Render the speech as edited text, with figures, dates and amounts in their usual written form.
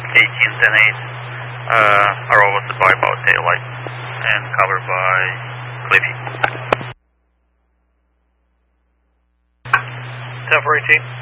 are overstood by bow tail light and covered by Cliffy. 10 for 18.